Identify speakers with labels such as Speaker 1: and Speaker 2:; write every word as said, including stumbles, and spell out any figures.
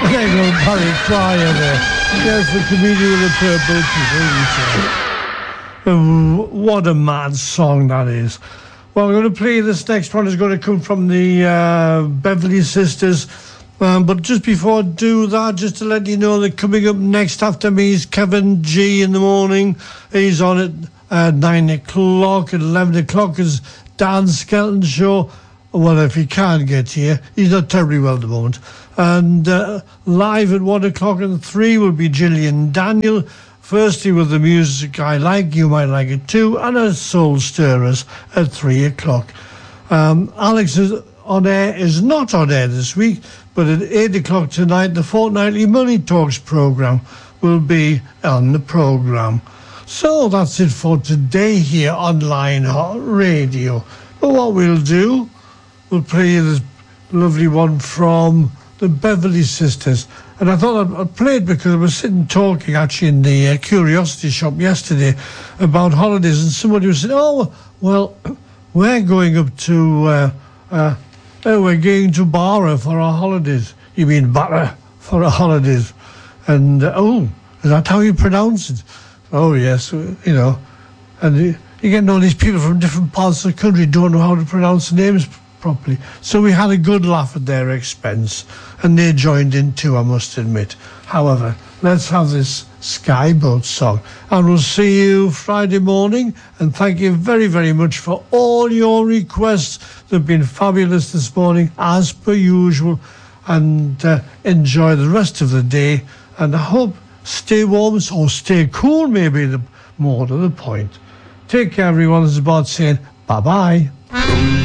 Speaker 1: There goes Barry Cryer there. There's the comedian with the purple teeth. Oh, what a mad song that is. Well, we're going to play this next one. Is going to come from the uh, Beverly Sisters. Um, but just before I do that, just to let you know that coming up next after me is Kevin G in the morning. He's on at uh, nine o'clock. At eleven o'clock is Dan Skelton Show. Well, if he can't get here, he's not terribly well at the moment. And uh, live at one o'clock and three will be Gillian Daniel. Firstly with the music I like, you might like it too, and a Soul Stirrers at three o'clock. Um, Alex is on air, is not on air this week, but at eight o'clock tonight, the Fortnightly Money Talks programme will be on the programme. So that's it for today here on Lion Heart Radio. But what we'll do, we'll play you this lovely one from the Beverly Sisters. And I thought I'd, I'd play it because I was sitting talking actually in the uh, Curiosity Shop yesterday about holidays, and somebody was saying, oh, well, we're going up to, uh, uh, oh, we're going to Barra for our holidays. You mean Barra for our holidays? And, uh, oh, is that how you pronounce it? Oh, yes, you know. And you, you get all these people from different parts of the country don't know how to pronounce the names properly. So we had a good laugh at their expense, and they joined in too, I must admit. However, let's have this Skyboat song, and we'll see you Friday morning. And thank you very, very much for all your requests. They've been fabulous this morning, as per usual. And uh, enjoy the rest of the day. And I hope stay warm or stay cool, maybe the more to the point. Take care, everyone. It's about saying bye-bye.